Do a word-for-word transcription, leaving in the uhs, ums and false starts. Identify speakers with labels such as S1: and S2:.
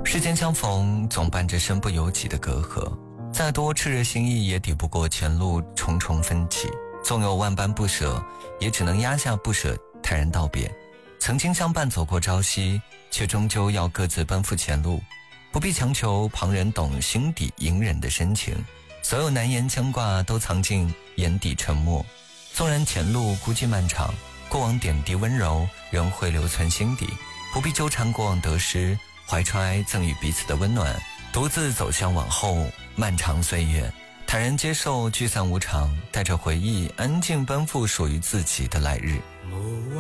S1: 世间相逢，总伴着身不由己的隔阂，再多炽热心意，也抵不过前路重重分歧。纵有万般不舍，也只能压下不舍，坦然道别。曾经相伴走过朝夕，却终究要各自奔赴前路，不必强求旁人懂心底隐忍的深情。所有难言牵挂都藏进眼底沉默，纵然前路孤寂漫长，过往点滴温柔仍会留存心底。不必纠缠过往得失，怀揣赠予彼此的温暖，独自走向往后漫长岁月，坦然接受聚散无常，带着回忆安静奔赴属于自己的来日。